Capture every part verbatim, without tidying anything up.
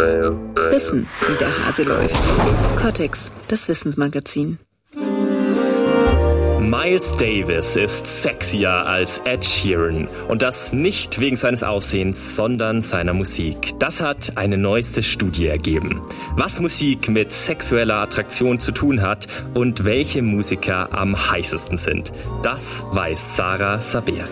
Wissen, wie der Hase läuft. Cortex, das Wissensmagazin. Miles Davis ist sexier als Ed Sheeran. Und das nicht wegen seines Aussehens, sondern seiner Musik. Das hat eine neueste Studie ergeben. Was Musik mit sexueller Attraktion zu tun hat und welche Musiker am heißesten sind, das weiß Sarah Saberi.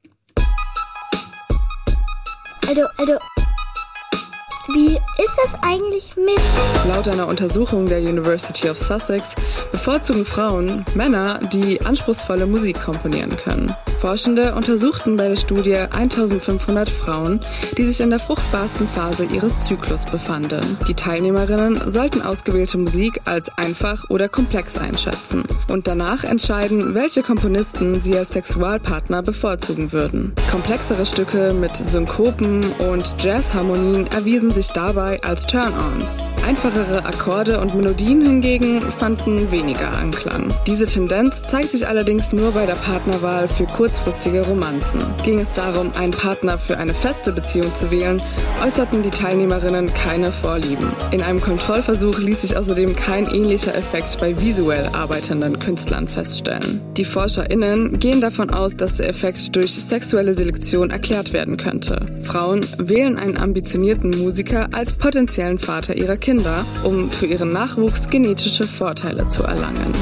Also, also, wie ist das eigentlich mit? Laut einer Untersuchung der University of Sussex bevorzugen Frauen Männer, die anspruchsvolle Musik komponieren können. Forschende untersuchten bei der Studie eintausendfünfhundert Frauen, die sich in der fruchtbarsten Phase ihres Zyklus befanden. Die Teilnehmerinnen sollten ausgewählte Musik als einfach oder komplex einschätzen und danach entscheiden, welche Komponisten sie als Sexualpartner bevorzugen würden. Komplexere Stücke mit Synkopen und Jazzharmonien erwiesen sich dabei als Turn-ons. Einfachere Akkorde und Melodien hingegen fanden weniger Anklang. Diese Tendenz zeigt sich allerdings nur bei der Partnerwahl für kurzfristige Romanzen. Ging es darum, einen Partner für eine feste Beziehung zu wählen, äußerten die Teilnehmerinnen keine Vorlieben. In einem Kontrollversuch ließ sich außerdem kein ähnlicher Effekt bei visuell arbeitenden Künstlern feststellen. Die ForscherInnen gehen davon aus, dass der Effekt durch sexuelle Selektion erklärt werden könnte. Frauen wählen einen ambitionierten Musiker als potenziellen Vater ihrer Kinder, um für ihren Nachwuchs genetische Vorteile zu erlangen.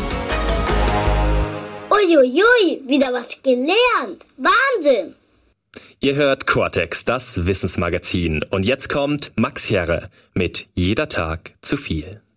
Uiuiui, wieder was gelernt. Wahnsinn! Ihr hört Cortex, das Wissensmagazin. Und jetzt kommt Max Herre mit Jeder Tag zu viel.